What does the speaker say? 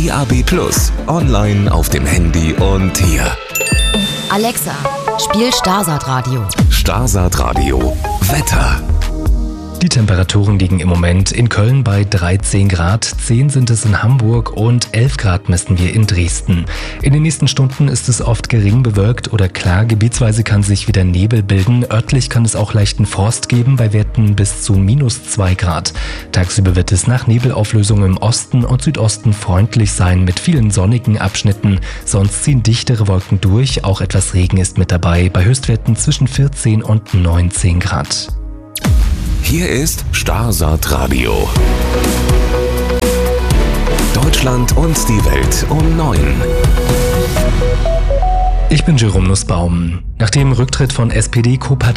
DAB+, online auf dem Handy und hier. Alexa, spiel Starsat Radio. Starsat Radio. Wetter. Die Temperaturen liegen im Moment in Köln bei 13 Grad, 10 sind es in Hamburg und 11 Grad messen wir in Dresden. In den nächsten Stunden ist es oft gering bewölkt oder klar, gebietsweise kann sich wieder Nebel bilden. Örtlich kann es auch leichten Frost geben, bei Werten bis zu -2 Grad. Tagsüber wird es nach Nebelauflösung im Osten und Südosten freundlich sein mit vielen sonnigen Abschnitten. Sonst ziehen dichtere Wolken durch, auch etwas Regen ist mit dabei, bei Höchstwerten zwischen 14 und 19 Grad. Hier ist Starsat Radio. Deutschland und die Welt um 9. Ich bin Jerome Nussbaum. Nach dem Rücktritt von SPD-Co-Partei